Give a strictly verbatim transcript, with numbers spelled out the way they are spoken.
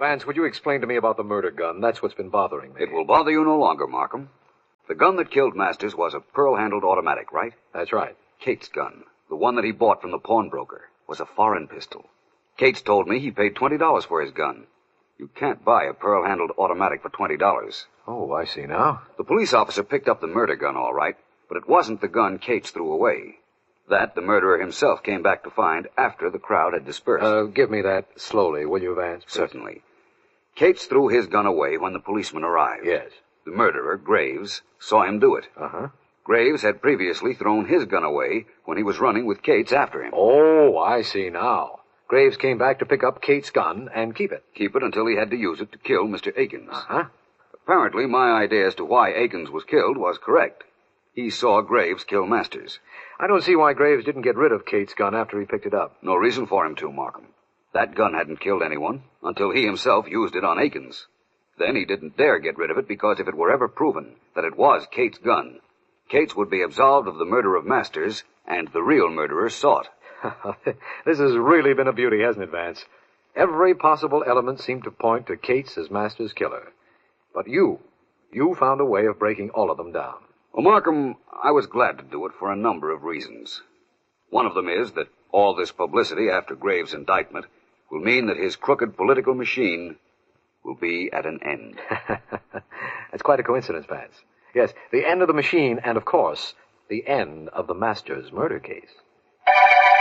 Vance, would you explain to me about the murder gun? That's what's been bothering me. It will bother you no longer, Markham. The gun that killed Masters was a pearl-handled automatic, right? That's right. Kate's gun, the one that he bought from the pawnbroker, was a foreign pistol. Cates told me he paid twenty dollars for his gun. You can't buy a pearl-handled automatic for twenty dollars. Oh, I see now. The police officer picked up the murder gun, all right, but it wasn't the gun Cates threw away. That the murderer himself came back to find after the crowd had dispersed. Uh, give me that slowly, will you, Vance? Please? Certainly. Cates threw his gun away when the policeman arrived. Yes. The murderer, Graves, saw him do it. Uh-huh. Graves had previously thrown his gun away when he was running with Cates after him. Oh, I see now. Graves came back to pick up Kate's gun and keep it. Keep it until he had to use it to kill Mister Akins. Uh-huh. Apparently, my idea as to why Akins was killed was correct. He saw Graves kill Masters. I don't see why Graves didn't get rid of Kate's gun after he picked it up. No reason for him to, Markham. That gun hadn't killed anyone until he himself used it on Akins. Then he didn't dare get rid of it because if it were ever proven that it was Kate's gun, Cates would be absolved of the murder of Masters and the real murderer sought. This has really been a beauty, hasn't it, Vance? Every possible element seemed to point to Cates as Masters' killer. But you, you found a way of breaking all of them down. Well, Markham, I was glad to do it for a number of reasons. One of them is that all this publicity after Graves' indictment will mean that his crooked political machine will be at an end. That's quite a coincidence, Vance. Yes, the end of the machine and, of course, the end of the Masters murder case.